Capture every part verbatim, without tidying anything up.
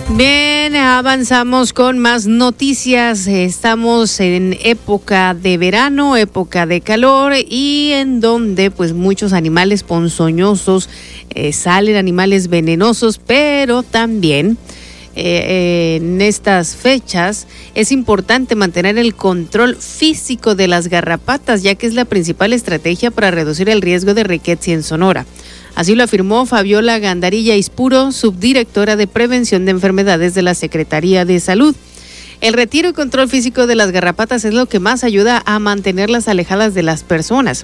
Bien, avanzamos con más noticias. Estamos en época de verano, época de calor y en donde pues muchos animales ponzoñosos eh, salen, animales venenosos, pero también eh, en estas fechas es importante mantener el control físico de las garrapatas, ya que es la principal estrategia para reducir el riesgo de riqueza en Sonora. Así lo afirmó Fabiola Gandarilla Ispuro, subdirectora de Prevención de Enfermedades de la Secretaría de Salud. El retiro y control físico de las garrapatas es lo que más ayuda a mantenerlas alejadas de las personas.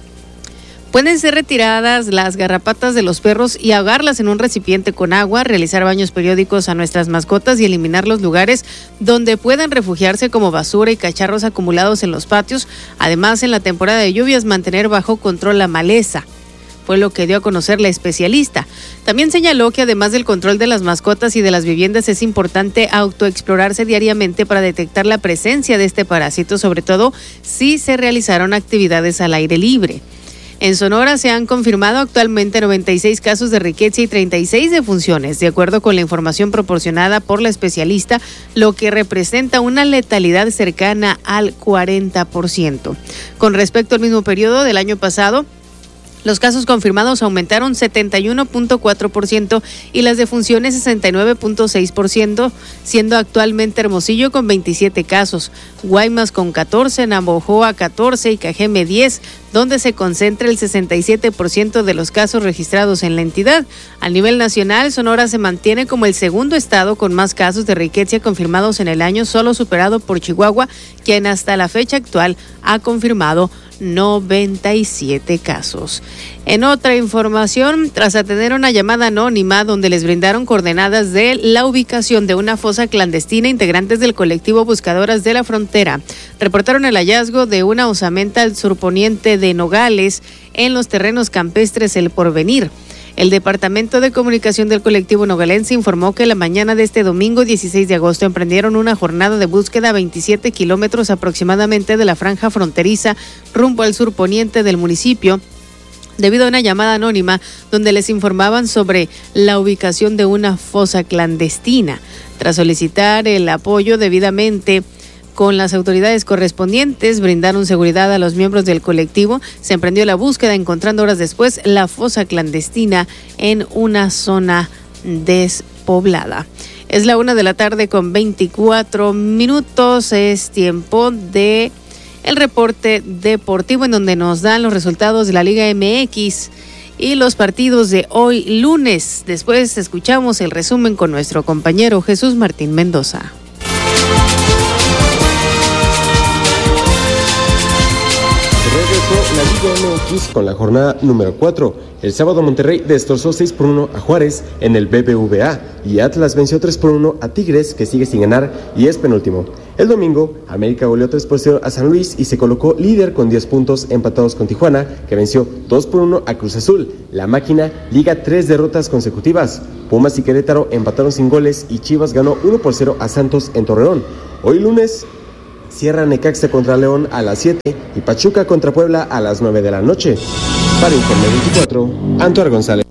Pueden ser retiradas las garrapatas de los perros y ahogarlas en un recipiente con agua, realizar baños periódicos a nuestras mascotas y eliminar los lugares donde puedan refugiarse como basura y cacharros acumulados en los patios. Además, en la temporada de lluvias, mantener bajo control la maleza. Fue lo que dio a conocer la especialista. También señaló que además del control de las mascotas y de las viviendas es importante autoexplorarse diariamente para detectar la presencia de este parásito, sobre todo si se realizaron actividades al aire libre. En Sonora se han confirmado actualmente noventa y seis casos de riqueza y treinta y seis defunciones, de acuerdo con la información proporcionada por la especialista, lo que representa una letalidad cercana al cuarenta por ciento. Con respecto al mismo periodo del año pasado, los casos confirmados aumentaron setenta y uno punto cuatro por ciento y las defunciones sesenta y nueve punto seis por ciento, siendo actualmente Hermosillo con veintisiete casos, Guaymas con catorce, Navojoa catorce y Cajeme diez, donde se concentra el sesenta y siete por ciento de los casos registrados en la entidad. A nivel nacional, Sonora se mantiene como el segundo estado con más casos de riqueza confirmados en el año, solo superado por Chihuahua, quien hasta la fecha actual ha confirmado noventa y siete casos. En otra información, tras atender una llamada anónima donde les brindaron coordenadas de la ubicación de una fosa clandestina, integrantes del colectivo Buscadoras de la Frontera reportaron el hallazgo de una osamenta al surponiente de Nogales en los terrenos campestres El Porvenir. El Departamento de Comunicación del colectivo nogalense informó que la mañana de este domingo dieciséis de agosto emprendieron una jornada de búsqueda a veintisiete kilómetros aproximadamente de la franja fronteriza rumbo al surponiente del municipio, debido a una llamada anónima donde les informaban sobre la ubicación de una fosa clandestina. Tras solicitar el apoyo debidamente con las autoridades correspondientes, brindaron seguridad a los miembros del colectivo. Se emprendió la búsqueda, encontrando horas después la fosa clandestina en una zona despoblada. Es la una de la tarde con veinticuatro minutos. Es tiempo de el reporte deportivo, en donde nos dan los resultados de la Liga M X y los partidos de hoy lunes. Después escuchamos el resumen con nuestro compañero Jesús Martín Mendoza. La Liga M X con la jornada número cuatro. El sábado Monterrey destrozó seis por uno a Juárez en el B B V A y Atlas venció tres por uno a Tigres, que sigue sin ganar y es penúltimo. El domingo, América goleó tres por cero a San Luis y se colocó líder con diez puntos, empatados con Tijuana, que venció dos por uno a Cruz Azul. La máquina liga tres derrotas consecutivas. Pumas y Querétaro empataron sin goles y Chivas ganó uno por cero a Santos en Torreón. Hoy lunes cierra Necaxa contra León a las siete y Pachuca contra Puebla a las nueve de la noche. Para Informe veinticuatro, Antuar González.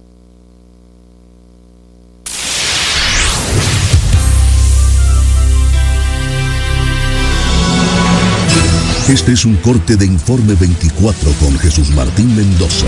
Este es un corte de Informe veinticuatro con Jesús Martín Mendoza.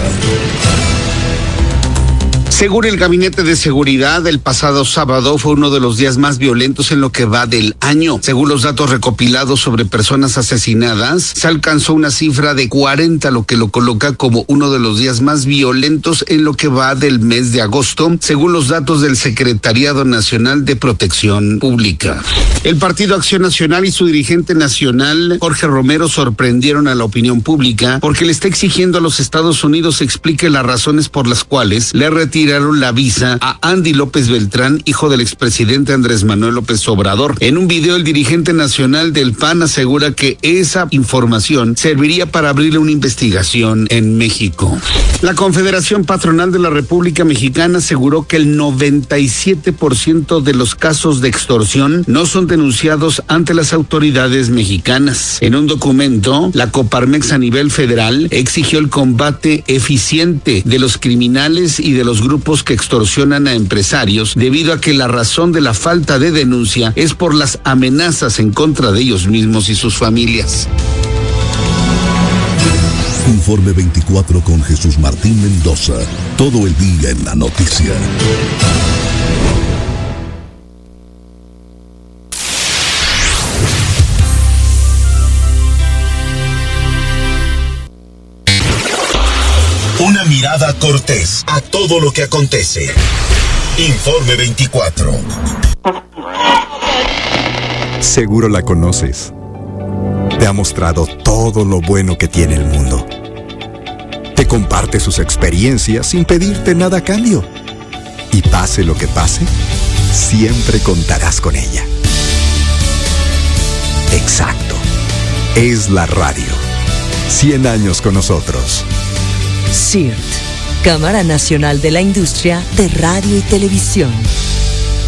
Según el Gabinete de Seguridad, el pasado sábado fue uno de los días más violentos en lo que va del año. Según los datos recopilados sobre personas asesinadas, se alcanzó una cifra de cuarenta, lo que lo coloca como uno de los días más violentos en lo que va del mes de agosto, según los datos del Secretariado Nacional de Protección Pública. El Partido Acción Nacional y su dirigente nacional, Jorge Romero, sorprendieron a la opinión pública porque le está exigiendo a los Estados Unidos explique las razones por las cuales le retiraron la visa a Andy López Beltrán, hijo del expresidente Andrés Manuel López Obrador. En un video, el dirigente nacional del P A N asegura que esa información serviría para abrirle una investigación en México. La Confederación Patronal de la República Mexicana aseguró que el noventa y siete por ciento de los casos de extorsión no son denunciados ante las autoridades mexicanas. En un documento, la Coparmex a nivel federal exigió el combate eficiente de los criminales y de los grupos grupos que extorsionan a empresarios debido a que la razón de la falta de denuncia es por las amenazas en contra de ellos mismos y sus familias. Informe veinticuatro con Jesús Martín Mendoza. Todo el día en la noticia. Una mirada cortés a todo lo que acontece. Informe veinticuatro. Seguro la conoces. Te ha mostrado todo lo bueno que tiene el mundo. Te comparte sus experiencias sin pedirte nada a cambio. Y pase lo que pase, siempre contarás con ella. Exacto. Es la radio. Cien años con nosotros. C I R T, Cámara Nacional de la Industria de Radio y Televisión.